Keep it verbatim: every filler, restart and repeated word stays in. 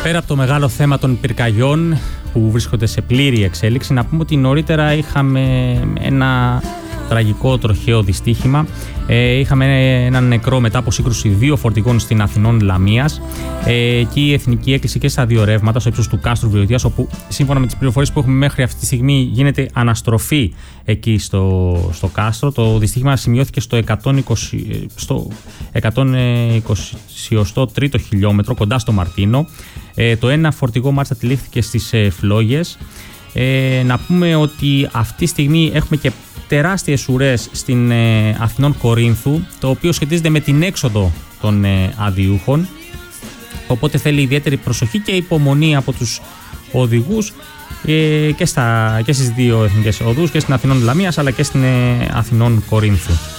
Πέρα από το μεγάλο θέμα των πυρκαγιών που βρίσκονται σε πλήρη εξέλιξη, να πούμε ότι νωρίτερα είχαμε ένα τραγικό τροχαίο δυστύχημα. Ε, είχαμε έναν νεκρό μετά από σύγκρουση δύο φορτηγών στην Αθηνών Λαμίας. Ε, εκεί η Εθνική έκλεισε και στα δύο ρεύματα στο ύψος του κάστρου Βιωτίας, όπου σύμφωνα με τις πληροφορίες που έχουμε μέχρι αυτή τη στιγμή γίνεται αναστροφή εκεί στο, στο κάστρο. Το δυστύχημα σημειώθηκε στο εκατόν είκοσι, στο εκατόν είκοσι τρίτο χιλιόμετρο κοντά στο Μαρτίνο. Ε, το ένα φορτηγό μάλιστα τυλίχθηκε στις ε, φλόγες. Ε, να πούμε ότι αυτή τη στιγμή έχουμε και τεράστιες ουρές στην ε, Αθηνών Κορίνθου, το οποίο σχετίζεται με την έξοδο των ε, αδειούχων, οπότε θέλει ιδιαίτερη προσοχή και υπομονή από τους οδηγούς ε, και, στα, και στις δύο εθνικές οδούς, και στην Αθηνών Λαμίας αλλά και στην ε, Αθηνών Κορίνθου.